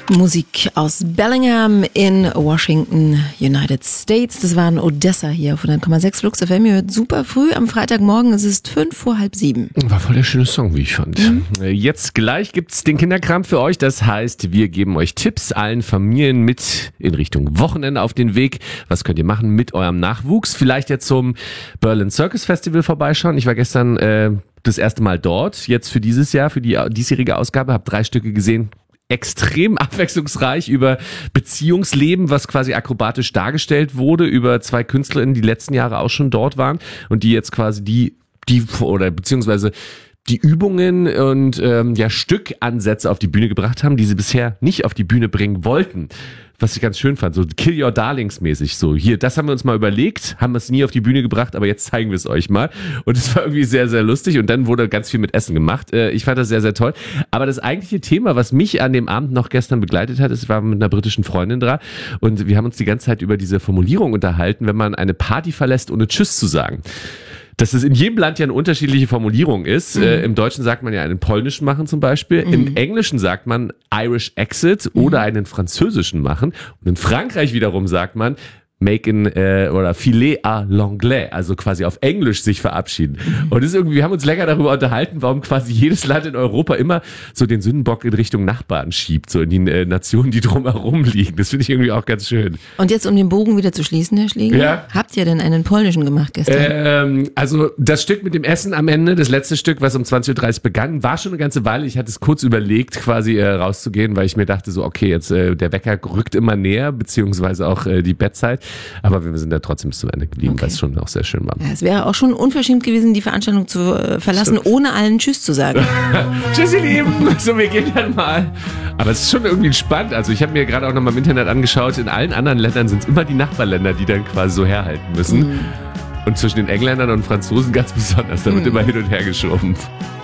Musik aus Bellingham in Washington, United States. Das waren Odessa hier auf 100,6 Flux FM. Ihr hört super früh am Freitagmorgen. Es ist 6:05. War voll der schöne Song, wie ich fand. Jetzt gleich gibt's den Kinderkram für euch. Das heißt, wir geben euch Tipps allen Familien mit in Richtung Wochenende auf den Weg. Was könnt ihr machen mit eurem Nachwuchs? Vielleicht jetzt zum Berlin Circus Festival vorbeischauen. Ich war gestern das erste Mal dort. Jetzt für dieses Jahr, für die diesjährige Ausgabe, habe 3 Stücke gesehen. Extrem abwechslungsreich über Beziehungsleben, was quasi akrobatisch dargestellt wurde, über 2 KünstlerInnen, die letzten Jahre auch schon dort waren und die jetzt quasi die Übungen und Stückansätze auf die Bühne gebracht haben, die sie bisher nicht auf die Bühne bringen wollten. Was ich ganz schön fand, so Kill Your Darlings mäßig, so hier, das haben wir uns mal überlegt, haben es nie auf die Bühne gebracht, aber jetzt zeigen wir es euch mal. Und es war irgendwie sehr, sehr lustig und dann wurde ganz viel mit Essen gemacht. Ich fand das sehr, sehr toll. Aber das eigentliche Thema, was mich an dem Abend noch gestern begleitet hat, ist, wir waren mit einer britischen Freundin da und wir haben uns die ganze Zeit über diese Formulierung unterhalten, wenn man eine Party verlässt, ohne Tschüss zu sagen. Dass es in jedem Land ja eine unterschiedliche Formulierung ist. Im Deutschen sagt man ja einen polnischen machen zum Beispiel. Im Englischen sagt man Irish Exit oder einen französischen machen. Und in Frankreich wiederum sagt man oder Filet à l'anglais, also quasi auf Englisch sich verabschieden. Und das ist irgendwie, wir haben uns länger darüber unterhalten, warum quasi jedes Land in Europa immer so den Sündenbock in Richtung Nachbarn schiebt, so in die Nationen, die drumherum liegen. Das finde ich irgendwie auch ganz schön. Und jetzt, um den Bogen wieder zu schließen, Herr Schlegel, ja? Habt ihr denn einen polnischen gemacht gestern? Also das Stück mit dem Essen am Ende, das letzte Stück, was um 20:30 Uhr begann, war schon eine ganze Weile. Ich hatte es kurz überlegt, quasi rauszugehen, weil ich mir dachte so, okay, jetzt der Wecker rückt immer näher, beziehungsweise auch die Bettzeit. Aber wir sind da trotzdem bis zum Ende geblieben, okay, weil es schon auch sehr schön war. Ja, es wäre auch schon unverschämt gewesen, die Veranstaltung zu verlassen, ohne allen Tschüss zu sagen. Tschüss, ihr Lieben. So, wir gehen dann mal. Aber es ist schon irgendwie entspannt. Also ich habe mir gerade auch nochmal im Internet angeschaut, in allen anderen Ländern sind es immer die Nachbarländer, die dann quasi so herhalten müssen. Und zwischen den Engländern und Franzosen ganz besonders. Da wird immer hin und her geschoben.